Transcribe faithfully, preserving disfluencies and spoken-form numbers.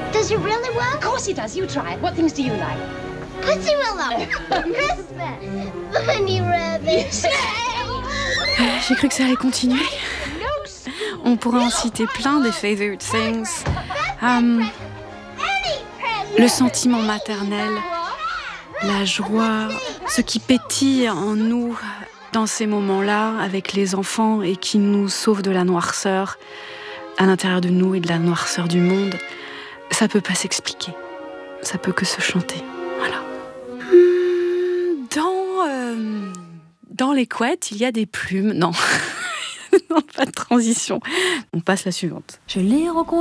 Does it really work? Of course it does. You try it. What things do you like? Pussy Willow. Christmas. Bunny Rabbit. J'ai cru que ça allait continuer. On pourrait en citer plein des favorite things. Um, le sentiment maternel, la joie, ce qui pétille en nous dans ces moments-là avec les enfants et qui nous sauve de la noirceur à l'intérieur de nous et de la noirceur du monde, ça peut pas s'expliquer. Ça peut que se chanter. Voilà. Dans, euh, dans les couettes, il y a des plumes. Non. Non, pas de transition. On passe la suivante. Je l'ai rencontré.